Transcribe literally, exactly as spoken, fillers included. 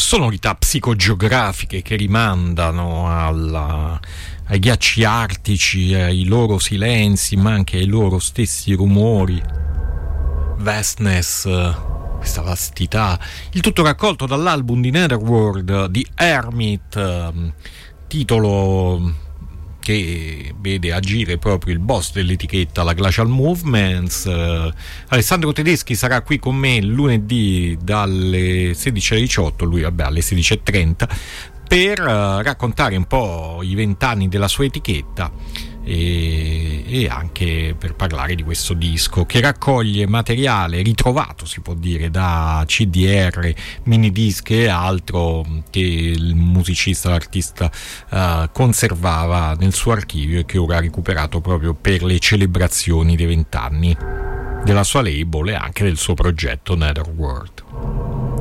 sonorità psicogeografiche che rimandano alla, ai ghiacci artici, ai loro silenzi, ma anche ai loro stessi rumori. Vastness, questa vastità, il tutto raccolto dall'album di Netherworld di Hermit, titolo che vede agire proprio il boss dell'etichetta, la Glacial Movements. eh, Alessandro Tedeschi sarà qui con me lunedì dalle sedici alle diciotto, lui vabbè alle sedici e trenta, per uh, raccontare un po' i vent'anni della sua etichetta e, e anche per parlare di questo disco che raccoglie materiale ritrovato, si può dire, da C D R, mini disc e altro che il musicista, l'artista uh, conservava nel suo archivio e che ora ha recuperato proprio per le celebrazioni dei vent'anni della sua label e anche del suo progetto Netherworld.